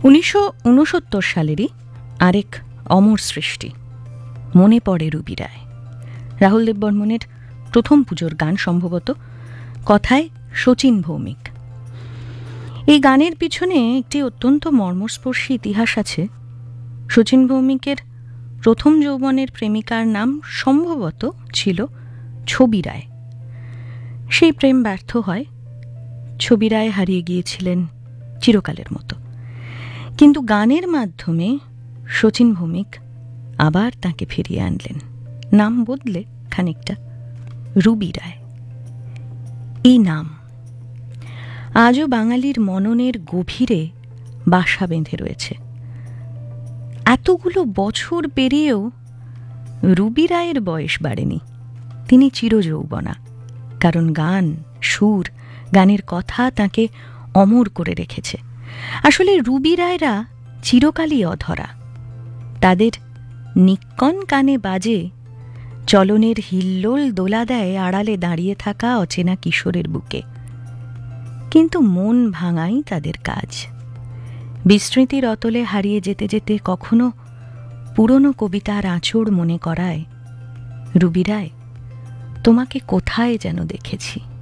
1969 সালেরই আরেক অমর সৃষ্টি, মনে পড়ে রুবি রায়। রাহুল দেববর্মনের প্রথম পুজোর গান সম্ভবত, কথায় শচীন ভৌমিক। এই গানের পিছনে একটি অত্যন্ত মর্মস্পর্শী ইতিহাস আছে। শচীন ভৌমিকের প্রথম যৌবনের প্রেমিকার নাম সম্ভবত ছিল ছবি রায়। সেই প্রেম ব্যর্থ হয়, ছবি রায় হারিয়ে গিয়েছিলেন চিরকালের মতো। কিন্তু গানের মাধ্যমে শচীন ভৌমিক আবার তাকে ফিরিয়ে আনলেন, নাম বদলে খানিকটা, রুবি রায়। এই নাম আজও বাঙালির মননের গভীরে বাসা বেঁধে রয়েছে। এতগুলো বছর পেরিয়েও রুবি রায়ের বয়স বাড়েনি, তিনি চিরযৌবনা। কারণ গান, সুর, গানের কথা তাকে অমর করে রেখেছে। আসলে রুবি রায়রা চিরকালই অধরা। তাদের নিক্কণ কানে বাজে, চলনের হিল্লোল দোলা দেয় আড়ালে দাঁড়িয়ে থাকা অচেনা কিশোরের বুকে। কিন্তু মন ভাঙাই তাদের কাজ। বিস্মৃতির অতলে হারিয়ে যেতে যেতে কখনো পুরনো কবিতার আঁচড় মনে করায়, রুবি রায়, তোমাকে কোথায় যেন দেখেছি।